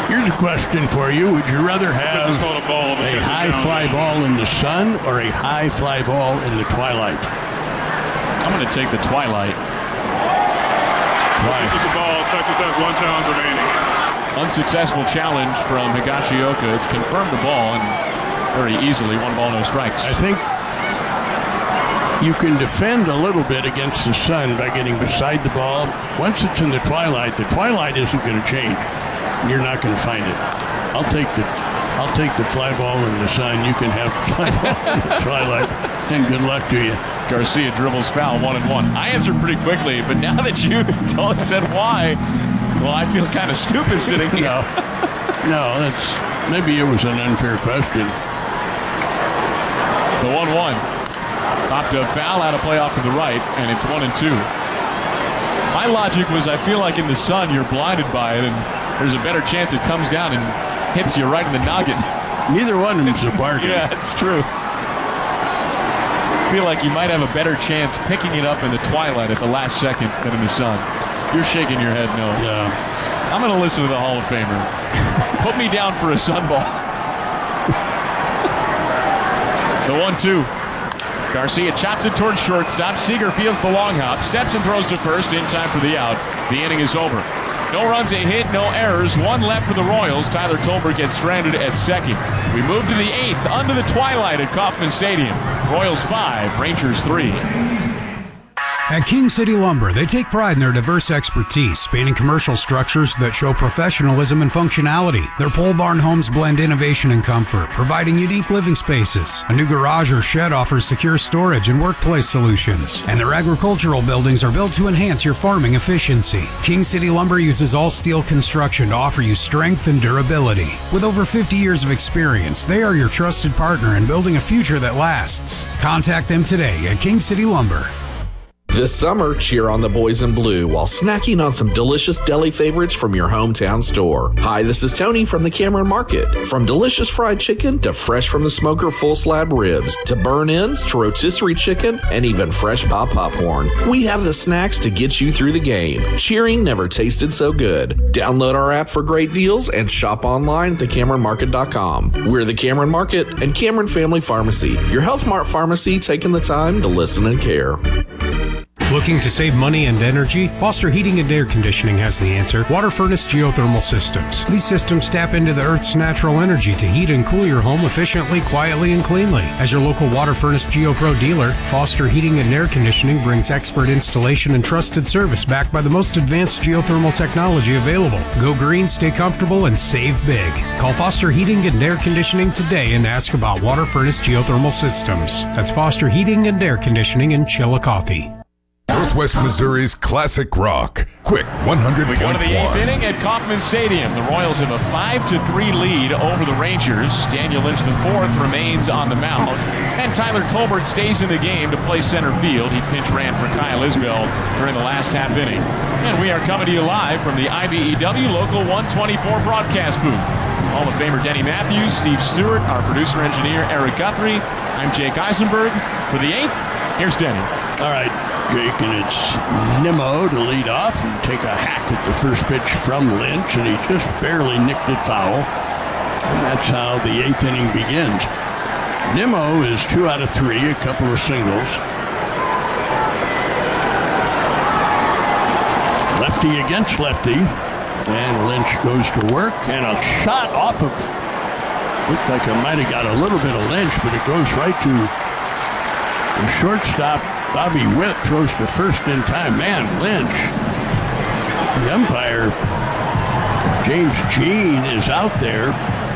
Here's a question for you. Would you rather have a high fly ball in the sun or a high fly ball in the twilight? I'm going to take the twilight. Why? The ball, Texas has 1 challenge remaining. Unsuccessful challenge from Higashioka. It's confirmed the ball and very easily 1 ball, no strikes. I think you can defend a little bit against the sun by getting beside the ball. Once it's in the twilight isn't going to change. You're not going to find it. I'll take the fly ball in the sun. You can have the fly ball in the twilight, and good luck to you. Garcia dribbles foul, 1-1. I answered pretty quickly, but now that you said why, well, I feel kind of stupid sitting here. No, maybe it was an unfair question. The 1-1. Popped up foul, out of play off to the right, and it's 1-2. My logic was I feel like in the sun you're blinded by it, and there's a better chance it comes down and hits you right in the noggin. Neither one of them's a bargain. Yeah, it's true. I feel like you might have a better chance picking it up in the twilight at the last second than in the sun. You're shaking your head no. Yeah. I'm going to listen to the Hall of Famer. Put me down for a sunball. The 1-2. Garcia chops it towards shortstop. Seager fields the long hop, steps and throws to first in time for the out. The inning is over. No runs, a hit, no errors. 1 left for the Royals. Tyler Tolbert gets stranded at second. We move to the 8th, under the twilight at Kauffman Stadium. Royals 5, Rangers 3. At King City Lumber, they take pride in their diverse expertise, spanning commercial structures that show professionalism and functionality. Their pole barn homes blend innovation and comfort, providing unique living spaces. A new garage or shed offers secure storage and workplace solutions. And their agricultural buildings are built to enhance your farming efficiency. King City Lumber uses all steel construction to offer you strength and durability. With over 50 years of experience, they are your trusted partner in building a future that lasts. Contact them today at King City Lumber. This summer, cheer on the boys in blue while snacking on some delicious deli favorites from your hometown store. Hi, this is Tony from the Cameron Market. From delicious fried chicken to fresh from the smoker full slab ribs, to burn-ins to rotisserie chicken, and even fresh pop popcorn, we have the snacks to get you through the game. Cheering never tasted so good. Download our app for great deals and shop online at thecameronmarket.com. We're the Cameron Market and Cameron Family Pharmacy, your Health Mart pharmacy taking the time to listen and care. Looking to save money and energy? Foster Heating and Air Conditioning has the answer. Water Furnace Geothermal Systems. These systems tap into the Earth's natural energy to heat and cool your home efficiently, quietly, and cleanly. As your local Water Furnace GeoPro dealer, Foster Heating and Air Conditioning brings expert installation and trusted service backed by the most advanced geothermal technology available. Go green, stay comfortable, and save big. Call Foster Heating and Air Conditioning today and ask about Water Furnace Geothermal Systems. That's Foster Heating and Air Conditioning in Chillicothe. Northwest Missouri's classic rock. Quick 100.1. We go to the 8th inning at Kauffman Stadium. The Royals have a 5-3 lead over the Rangers. Daniel Lynch IV remains on the mound. And Tyler Tolbert stays in the game to play center field. He pinch ran for Kyle Isbell during the last half inning. And we are coming to you live from the IBEW Local 124 broadcast booth. Hall of Famer Denny Matthews, Steve Stewart, our producer-engineer Eric Guthrie. I'm Jake Eisenberg. For the 8th, here's Denny. All right, Jake, and it's Nimmo to lead off and take a hack at the first pitch from Lynch, and he just barely nicked it foul. And that's how the 8th inning begins. Nimmo is 2 out of 3, a couple of singles. Lefty against lefty, and Lynch goes to work, and a shot off of, looked like it might have got a little bit of Lynch, but it goes right to the shortstop. Bobby Witt throws to first in time. Man, Lynch, the umpire, James Jean, is out there.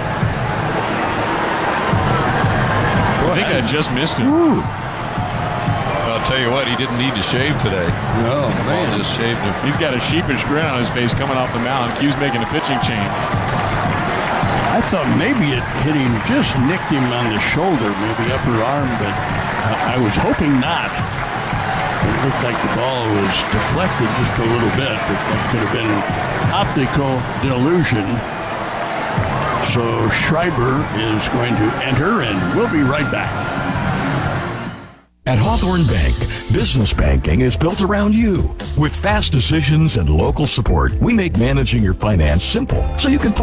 I think I just missed him. Ooh. I'll tell you what, he didn't need to shave today. No, man. Ball just shaved him. He's got a sheepish grin on his face coming off the mound. Q's making a pitching change. I thought maybe it hit him, just nicked him on the shoulder, maybe upper arm, but I was hoping not. It looked like the ball was deflected just a little bit, but that could have been an optical delusion. So Schreiber is going to enter, and we'll be right back. At Hawthorne Bank, business banking is built around you. With fast decisions and local support, we make managing your finance simple so you can